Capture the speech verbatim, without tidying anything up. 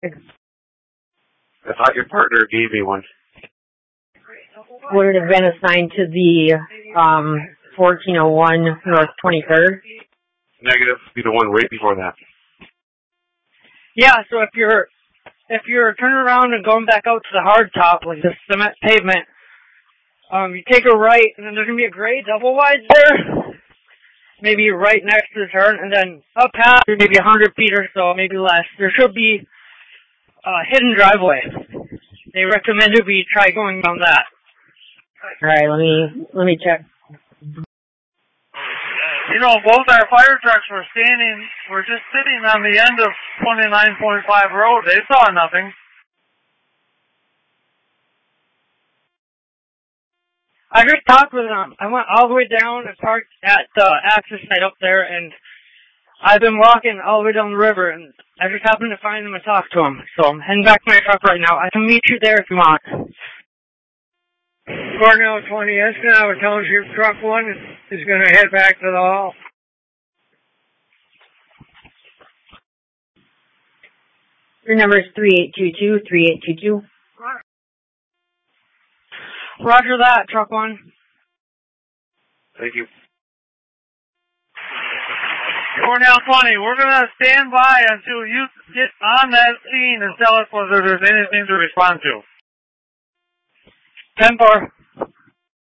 I thought your partner gave me one. Would it have been assigned to the um, fourteen oh one North twenty-third? Negative. Be the one right before that. Yeah, so if you're if you're turning around and going back out to the hard top, like the cement pavement, um, you take a right, and then there's going to be a gray double wide there, maybe right next to the turn, and then up past maybe one hundred feet or so, maybe less, there should be a hidden driveway. They recommended we try going down that. All right, let me let me check. You know, both our fire trucks were standing, were just sitting on the end of twenty-nine point five road. They saw nothing. I just talked with them. I went all the way down and parked at the access site up there, and I've been walking all the way down the river, and I just happened to find them and talk to them. So I'm heading back to my truck right now. I can meet you there if you want. Cornell twenty, Escanaba Township Truck one is going to head back to the hall. Your number is three eight two two, three eight two two. Roger that, Truck one. Thank you. Cornell twenty, we're going to stand by until you get on that scene and tell us whether there's anything to respond to. ten four.